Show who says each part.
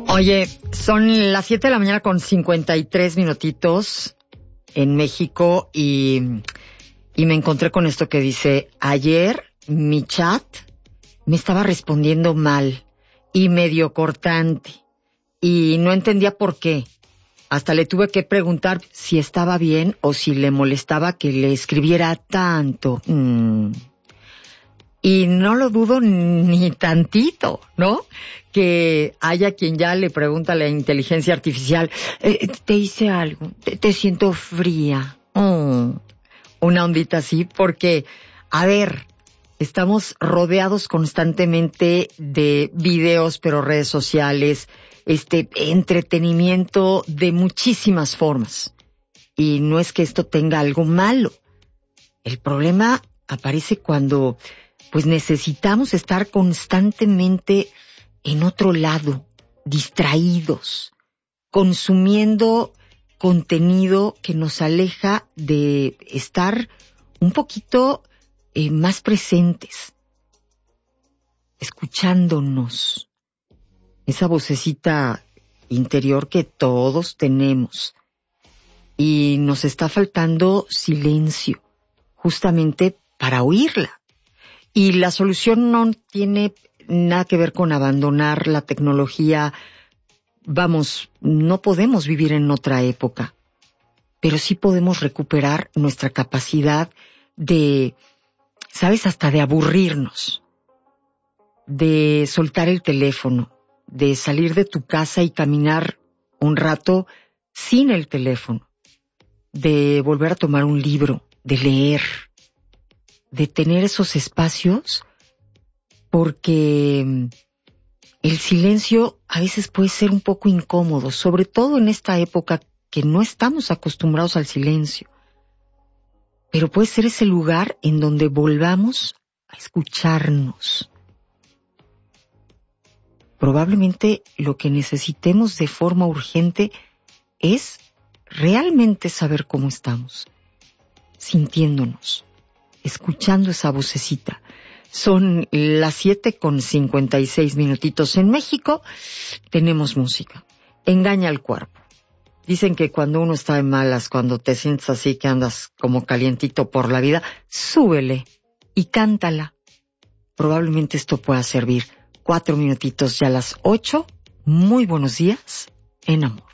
Speaker 1: Oye, son las 7 de la mañana con 53 minutitos en México y me encontré con esto que dice: ayer mi chat me estaba respondiendo mal y medio cortante y no entendía por qué. Hasta le tuve que preguntar si estaba bien o si le molestaba que le escribiera tanto. Y no lo dudo ni tantito, ¿no? Que haya quien ya le pregunta a la inteligencia artificial, te hice algo, te siento fría. Una ondita así, porque, a ver, estamos rodeados constantemente de videos, pero redes sociales, entretenimiento de muchísimas formas. Y no es que esto tenga algo malo. El problema aparece cuando pues necesitamos estar constantemente en otro lado, distraídos, consumiendo contenido que nos aleja de estar un poquito más presentes, escuchándonos, esa vocecita interior que todos tenemos. Y nos está faltando silencio, justamente para oírla. Y la solución no tiene nada que ver con abandonar la tecnología. Vamos, no podemos vivir en otra época, pero sí podemos recuperar nuestra capacidad de, ¿sabes?, hasta de aburrirnos, de soltar el teléfono, de salir de tu casa y caminar un rato sin el teléfono, de volver a tomar un libro, de leer, de tener esos espacios, porque el silencio a veces puede ser un poco incómodo, sobre todo en esta época que no estamos acostumbrados al silencio. Pero puede ser ese lugar en donde volvamos a escucharnos. Probablemente lo que necesitemos de forma urgente es realmente saber cómo estamos, sintiéndonos, escuchando esa vocecita. Son las 7 con 56 minutitos. En México tenemos música. Engaña al cuerpo. Dicen que cuando uno está de malas, cuando te sientes así que andas como calientito por la vida, súbele y cántala. Probablemente esto pueda servir. 4 minutitos ya a las 8. Muy buenos días en amor.